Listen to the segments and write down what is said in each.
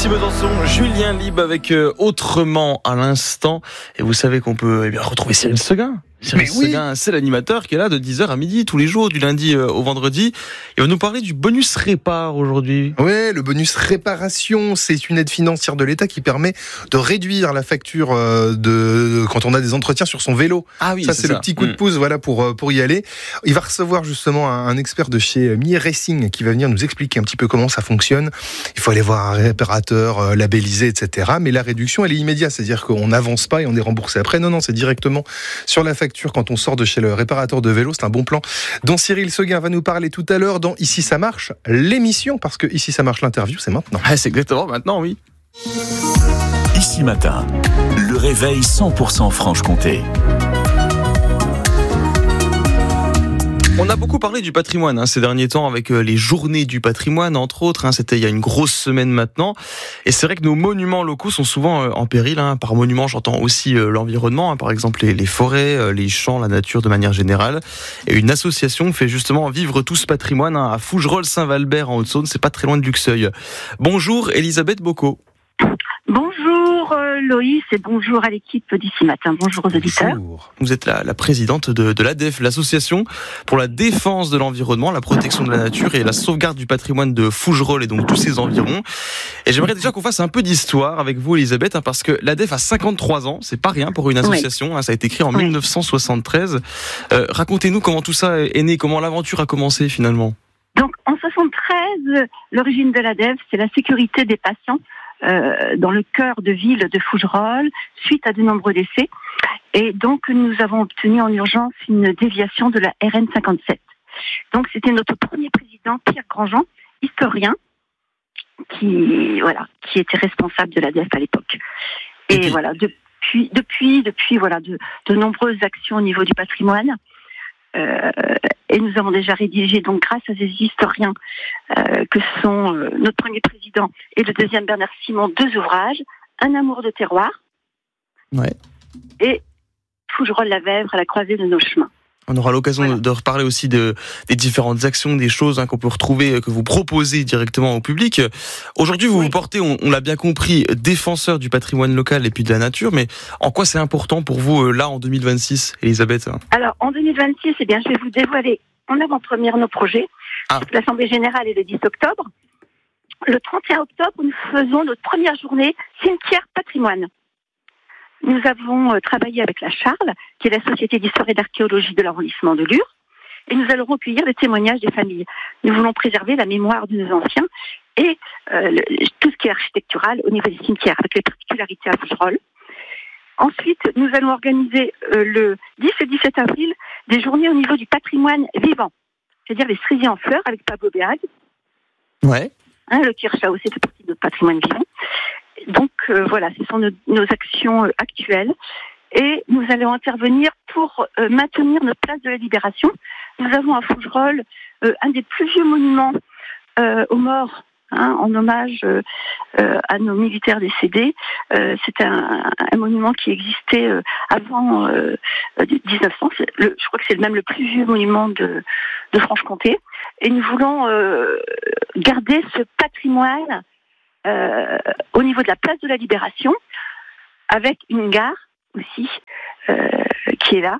Ici Besançon, Julien Lieb avec Autrement à l'instant. Et vous savez qu'on peut retrouver Cyril Seguin. Cyril Seguin, c'est l'animateur qui est là de 10h à midi tous les jours, du lundi au vendredi. Il va nous parler du bonus répar aujourd'hui. Oui, le bonus réparation, c'est une aide financière de l'État qui permet de réduire la facture quand on a des entretiens sur son vélo. Ah oui, c'est le petit coup de pouce pour y aller. Il va recevoir justement un expert de chez Mi Racing qui va venir nous expliquer un petit peu comment ça fonctionne. Il faut aller voir un réparateur labellisé, etc. Mais la réduction, elle est immédiate, c'est-à-dire qu'on n'avance pas et on est remboursé après. Non, c'est directement sur la facture quand on sort de chez le réparateur de vélo. C'est un bon plan dont Cyril Seguin va nous parler tout à l'heure dans Ici ça marche, l'émission, parce que Ici ça marche, l'interview, c'est maintenant. Ah, c'est exactement maintenant, oui. Ici matin, le réveil 100% Franche-Comté. On a beaucoup parlé du patrimoine ces derniers temps avec les journées du patrimoine, entre autres. C'était il y a une grosse semaine maintenant. Et c'est vrai que nos monuments locaux sont souvent en péril. Par monument, j'entends aussi l'environnement, par exemple les forêts, les champs, la nature de manière générale. Et une association fait justement vivre tout ce patrimoine à Fougerolles-Saint-Valbert en Haute-Saône. C'est pas très loin de Luxeuil. Bonjour Elisabeth Bocco. Bonjour Loïs et bonjour à l'équipe d'Ici Matin. Bonjour aux auditeurs. Bonjour. Vous êtes la présidente de l'ADEF, l'association pour la défense de l'environnement, la protection de la nature et la sauvegarde du patrimoine de Fougerolles et donc tous ses environs. Et j'aimerais déjà qu'on fasse un peu d'histoire avec vous Elisabeth, parce que l'ADEF a 53 ans, c'est pas rien pour une association, ça a été créé en 1973. Racontez-nous comment tout ça est né, comment l'aventure a commencé finalement. Donc en 73, l'origine de l'ADEF, c'est la sécurité des patients dans le cœur de ville de Fougerolles, suite à de nombreux décès. Et donc, nous avons obtenu en urgence une déviation de la RN 57. Donc, c'était notre premier président, Pierre Grandjean, historien, qui était responsable de l'ADEF à l'époque. Et voilà, depuis, de nombreuses actions au niveau du patrimoine. Et nous avons déjà rédigé, donc grâce à ces historiens que sont notre premier président et le deuxième Bernard Simon, 2 ouvrages, Un amour de terroir et Fougerolles-la-Vèvre à la croisée de nos chemins. On aura l'occasion de reparler aussi des différentes actions, des choses qu'on peut retrouver, que vous proposez directement au public. Aujourd'hui, vous vous portez, on l'a bien compris, défenseur du patrimoine local et puis de la nature, mais en quoi c'est important pour vous, là, en 2026, Elisabeth ? Alors, en 2026, je vais vous dévoiler en avant-première nos projets. L'Assemblée Générale est le 10 octobre. Le 31 octobre, nous faisons notre première journée cimetière patrimoine. Nous avons travaillé avec la Charles, qui est la Société d'histoire et d'archéologie de l'arrondissement de Lure, et nous allons recueillir les témoignages des familles. Nous voulons préserver la mémoire de nos anciens et tout ce qui est architectural au niveau des cimetières, avec les particularités à Fougerolles. Ensuite, nous allons organiser le 10 et 17 avril des journées au niveau du patrimoine vivant, c'est-à-dire les cerisiers en fleurs avec Pablo Béag. Le Kirschau aussi fait partie de notre patrimoine vivant. Donc ce sont nos actions actuelles. Et nous allons intervenir pour maintenir notre place de la Libération. Nous avons à Fougerolles un des plus vieux monuments aux morts, en hommage à nos militaires décédés. C'est un monument qui existait avant 1900. Je crois que c'est même le plus vieux monument de Franche-Comté. Et nous voulons garder ce patrimoine au niveau de la place de la Libération, avec une gare aussi qui est là.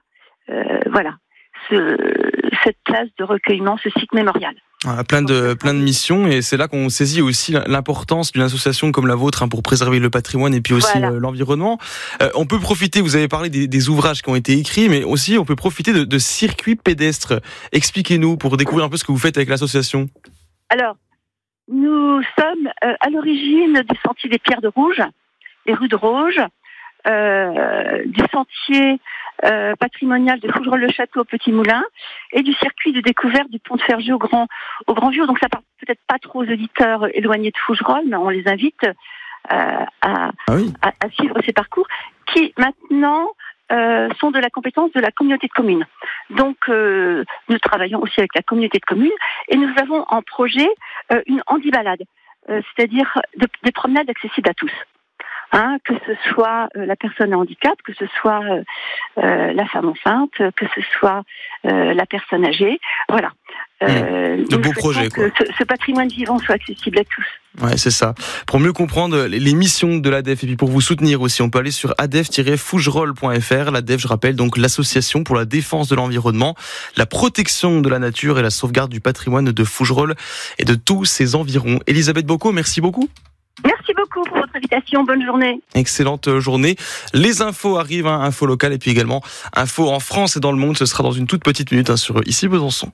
Cette place de recueillement, ce site mémorial. Plein de missions, et c'est là qu'on saisit aussi l'importance d'une association comme la vôtre pour préserver le patrimoine et puis aussi l'environnement. On peut profiter, vous avez parlé des ouvrages qui ont été écrits, mais aussi on peut profiter de circuits pédestres. Expliquez-nous pour découvrir un peu ce que vous faites avec l'association. Alors, nous sommes à l'origine du sentier des Pierres de Rouge, les rues de Rouge, du sentier patrimonial de Fougerolles-le-Château au Petit Moulin et du circuit de découverte du pont de Ferjeux au Grand Vieux. Donc ça parle peut-être pas trop aux auditeurs éloignés de Fougerolles, mais on les invite à suivre ces parcours qui maintenant sont de la compétence de la communauté de communes. Donc nous travaillons aussi avec la communauté de communes et nous avons en projet une handibalade, c'est-à-dire des promenades accessibles à tous. Que ce soit la personne à handicap, que ce soit la femme enceinte, que ce soit la personne âgée. Voilà. De beaux projets, quoi. Que ce patrimoine vivant soit accessible à tous. Ouais, c'est ça. Pour mieux comprendre les missions de l'ADEF et puis pour vous soutenir aussi, on peut aller sur adef-fougerolles.fr. L'ADEF, je rappelle, donc l'association pour la défense de l'environnement, la protection de la nature et la sauvegarde du patrimoine de Fougerolles et de tous ses environs. Elisabeth Bocco, merci beaucoup. Merci beaucoup pour votre invitation. Bonne journée. Excellente journée. Les infos arrivent, infos locales et puis également infos en France et dans le monde. Ce sera dans une toute petite minute sur Ici Besançon.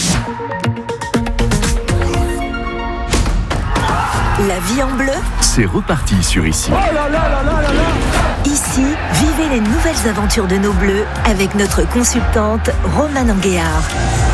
La vie en bleu, c'est reparti sur Ici. Oh là là là là là là. Ici, vivez les nouvelles aventures de nos bleus avec notre consultante Romane Anguéard.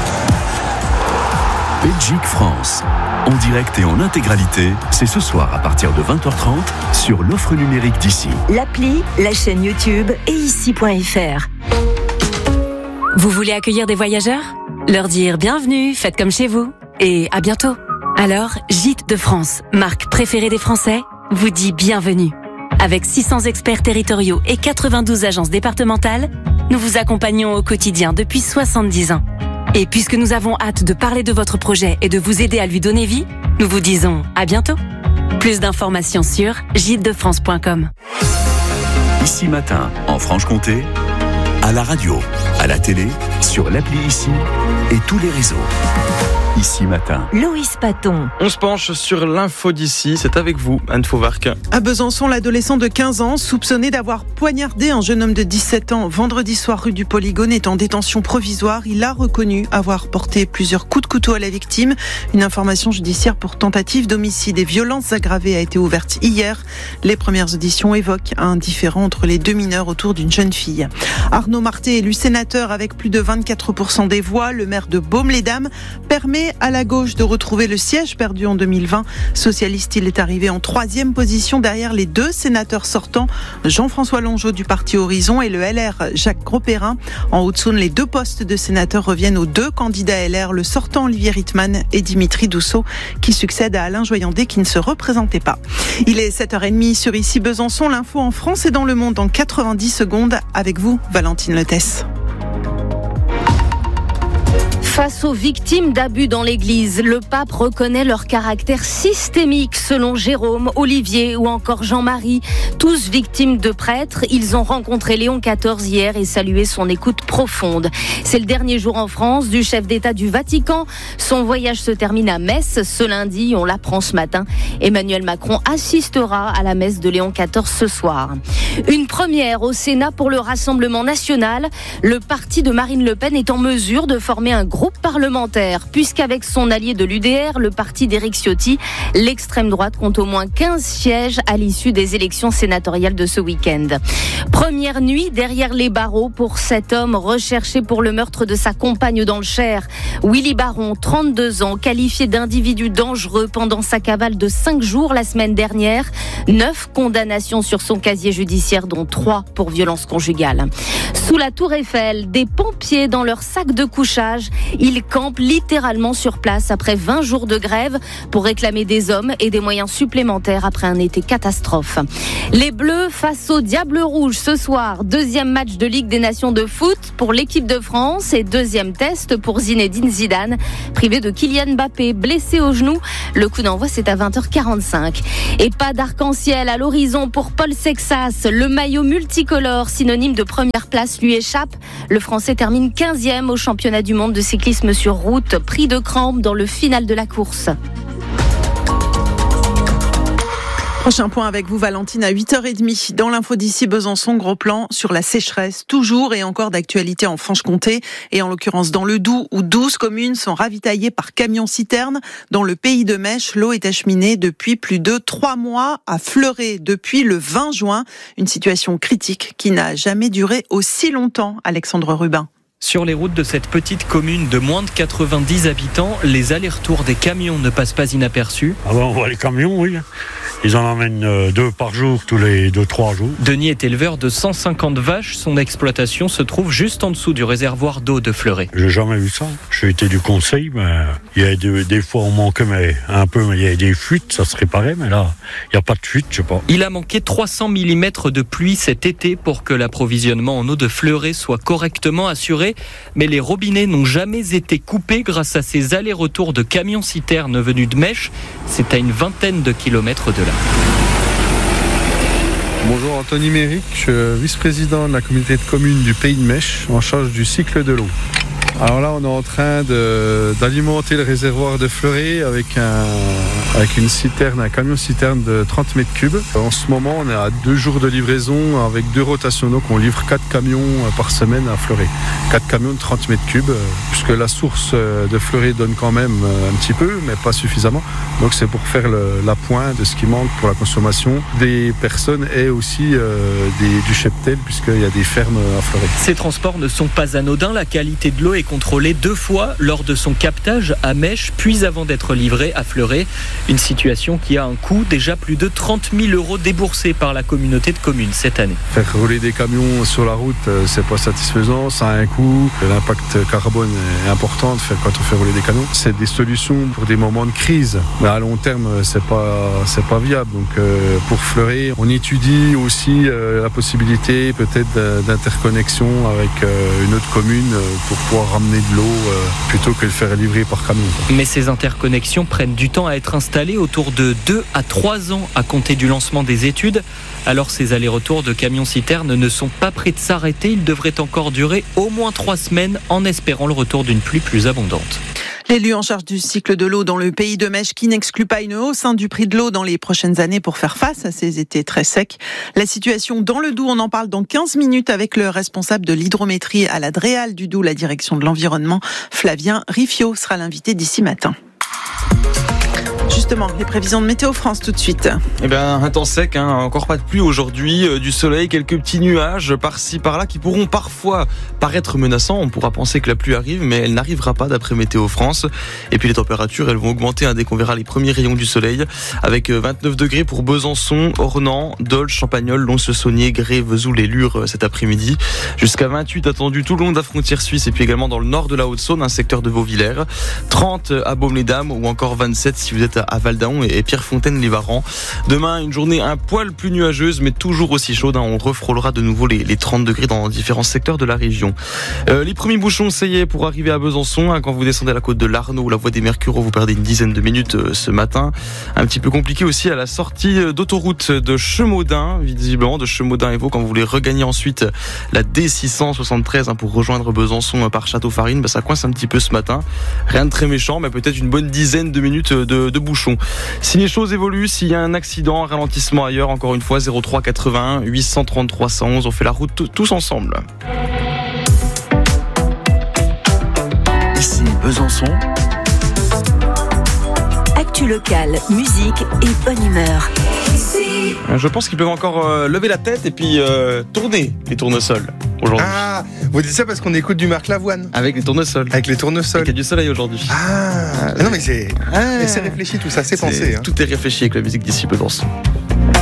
Belgique-France, en direct et en intégralité, c'est ce soir à partir de 20h30 sur l'offre numérique d'Ici. L'appli, la chaîne YouTube et ici.fr. Vous voulez accueillir des voyageurs ? Leur dire bienvenue, faites comme chez vous et à bientôt. Alors, Gîtes de France, marque préférée des Français, vous dit bienvenue. Avec 600 experts territoriaux et 92 agences départementales, nous vous accompagnons au quotidien depuis 70 ans. Et puisque nous avons hâte de parler de votre projet et de vous aider à lui donner vie, nous vous disons à bientôt. Plus d'informations sur gîtesdefrance.com. Ici Matin, en Franche-Comté, à la radio, à la télé, sur l'appli Ici et tous les réseaux. Ici Matin. Loïs Paton. On se penche sur l'info d'ici, c'est avec vous, Anne Fauvarc. À Besançon, l'adolescent de 15 ans, soupçonné d'avoir poignardé un jeune homme de 17 ans vendredi soir rue du Polygone, est en détention provisoire. Il a reconnu avoir porté plusieurs coups de couteau à la victime. Une information judiciaire pour tentative d'homicide et violences aggravées a été ouverte hier. Les premières auditions évoquent un différend entre les deux mineurs autour d'une jeune fille. Arnaud Marté, élu sénateur avec plus de 24% des voix, le maire de Baume-les-Dames, permet à la gauche de retrouver le siège perdu en 2020. Socialiste, il est arrivé en 3e position derrière les deux sénateurs sortants, Jean-François Longeau du parti Horizon et le LR Jacques Grosperrin. En Haute-Saône, les deux postes de sénateurs reviennent aux deux candidats LR, le sortant Olivier Rittmann et Dimitri Dousseau, qui succède à Alain Joyandet qui ne se représentait pas. Il est 7h30 sur Ici Besançon, l'info en France et dans le monde en 90 secondes. Avec vous, Valentine Letès. Face aux victimes d'abus dans l'Église, le pape reconnaît leur caractère systémique selon Jérôme, Olivier ou encore Jean-Marie. Tous victimes de prêtres, ils ont rencontré Léon XIV hier et salué son écoute profonde. C'est le dernier jour en France du chef d'État du Vatican. Son voyage se termine à Metz ce lundi, on l'apprend ce matin. Emmanuel Macron assistera à la messe de Léon XIV ce soir. Une première au Sénat pour le Rassemblement national. Le parti de Marine Le Pen est en mesure de former un groupe parlementaire, puisqu'avec son allié de l'UDR, le parti d'Éric Ciotti, l'extrême droite compte au moins 15 sièges à l'issue des élections sénatoriales de ce week-end. Première nuit derrière les barreaux pour cet homme recherché pour le meurtre de sa compagne dans le Cher. Willy Baron, 32 ans, qualifié d'individu dangereux pendant sa cavale de 5 jours la semaine dernière. 9 condamnations sur son casier judiciaire, dont 3 pour violence conjugale. Sous la Tour Eiffel, des pompiers dans leur sac de couchage. Ils campent littéralement sur place après 20 jours de grève pour réclamer des hommes et des moyens supplémentaires après un été catastrophe. Les Bleus face aux Diables Rouges ce soir. Deuxième match de Ligue des Nations de foot pour l'équipe de France et deuxième test pour Zinedine Zidane, privé de Kylian Mbappé, blessé au genou. Le coup d'envoi, c'est à 20h45. Et pas d'arc-en-ciel à l'horizon pour Paul Sexas. Le maillot multicolore, synonyme de première place, lui échappe. Le Français termine 15e au championnat du monde de cyclisme sur route, pris de crampes dans le final de la course. Prochain point avec vous, Valentine, à 8h30. Dans l'info d'ici Besançon, gros plan sur la sécheresse, toujours et encore d'actualité en Franche-Comté, et en l'occurrence dans le Doubs, où 12 communes sont ravitaillées par camions-citernes. Dans le pays de Mèche, l'eau est acheminée depuis plus de 3 mois à Fleuret, depuis le 20 juin. Une situation critique qui n'a jamais duré aussi longtemps, Alexandre Rubin. Sur les routes de cette petite commune de moins de 90 habitants, les allers-retours des camions ne passent pas inaperçus. Ah bon, on voit les camions, oui. Ils en emmènent 2 par jour, tous les 2-3 jours. Denis est éleveur de 150 vaches. Son exploitation se trouve juste en dessous du réservoir d'eau de Fleuret. J'ai jamais vu ça. J'ai été du conseil, mais il y a des fois on manquait un peu, mais il y a des fuites, ça se réparait, mais là, il n'y a pas de fuite, je sais pas. Il a manqué 300 mm de pluie cet été pour que l'approvisionnement en eau de Fleuret soit correctement assuré, mais les robinets n'ont jamais été coupés grâce à ces allers-retours de camions-citernes venus de Mèche. C'est à une vingtaine de kilomètres de là. Bonjour, Anthony Méric, je suis vice-président de la communauté de communes du Pays de Mèche en charge du cycle de l'eau. Alors là, on est en train d'alimenter le réservoir de Fleuret avec une citerne, un camion-citerne de 30 mètres cubes. En ce moment, on est à 2 jours de livraison avec 2 rotations. Donc, on livre 4 camions par semaine à Fleuret. 4 camions de 30 mètres cubes, puisque la source de Fleuret donne quand même un petit peu, mais pas suffisamment. Donc, c'est pour faire la pointe de ce qui manque pour la consommation des personnes et aussi du cheptel, puisqu'il y a des fermes à Fleuret. Ces transports ne sont pas anodins. La qualité de l'eau est contrôlé 2 fois lors de son captage à Mèche, puis avant d'être livré à Fleuret. Une situation qui a un coût, déjà plus de 30 000 € déboursés par la communauté de communes cette année. Faire rouler des camions sur la route, c'est pas satisfaisant, ça a un coût. L'impact carbone est important quand on fait rouler des camions. C'est des solutions pour des moments de crise, mais à long terme, c'est pas viable. Donc pour Fleuret, on étudie aussi la possibilité peut-être d'interconnexion avec une autre commune pour pouvoir ramener de l'eau plutôt que de le faire livrer par camion. Mais ces interconnexions prennent du temps à être installées, autour de 2 à 3 ans à compter du lancement des études. Alors ces allers-retours de camions-citernes ne sont pas prêts de s'arrêter. Ils devraient encore durer au moins 3 semaines en espérant le retour d'une pluie plus abondante. L'élu en charge du cycle de l'eau dans le Pays de Mèche qui n'exclut pas une hausse du prix de l'eau dans les prochaines années pour faire face à ces étés très secs. La situation dans le Doubs, on en parle dans 15 minutes avec le responsable de l'hydrométrie à la DREAL du Doubs, la direction de l'environnement. Flavien Riffiot sera l'invité d'ici matin. Justement, les prévisions de Météo France tout de suite. Un temps sec, encore pas de pluie aujourd'hui, du soleil, quelques petits nuages par-ci par-là qui pourront parfois paraître menaçants. On pourra penser que la pluie arrive, mais elle n'arrivera pas d'après Météo France. Et puis les températures, elles vont augmenter dès qu'on verra les premiers rayons du soleil, avec 29 degrés pour Besançon, Ornans, Dole, Champagnole, Lons-le-Saunier, Grès, Vesoul et Lure cet après-midi. Jusqu'à 28 attendus tout le long de la frontière suisse et puis également dans le nord de la Haute-Saône, un secteur de Vauvillers. 30 à Baume-les-Dames ou encore 27 si vous êtes à Val-d'Aon et Pierrefontaine-les-Varans. Demain, une journée un poil plus nuageuse, mais toujours aussi chaude. On refrôlera de nouveau les 30 degrés dans différents secteurs de la région. Les premiers bouchons, ça y est, pour arriver à Besançon. Quand vous descendez à la côte de l'Arnaud ou la voie des Mercureaux, vous perdez une dizaine de minutes ce matin. Un petit peu compliqué aussi à la sortie d'autoroute de Chemaudin, visiblement de Chemaudin et Vaud, quand vous voulez regagner ensuite la D673 pour rejoindre Besançon par Château-Farine. Ça coince un petit peu ce matin. Rien de très méchant, mais peut-être une bonne dizaine de minutes de bouchons. Si les choses évoluent, s'il y a un accident, un ralentissement ailleurs, encore une fois 03 81 833 111, on fait la route tous ensemble. Ici Besançon. Actu locale, musique et bonne humeur. Je pense qu'ils peuvent encore lever la tête et puis tourner les tournesols aujourd'hui. Ah, vous dites ça parce qu'on écoute du Marc Lavoine. Avec les tournesols. Avec les tournesols. Il y a du soleil aujourd'hui. Ah, non mais c'est réfléchi tout ça, c'est pensé. Tout est réfléchi avec la musique d'ici Besançon.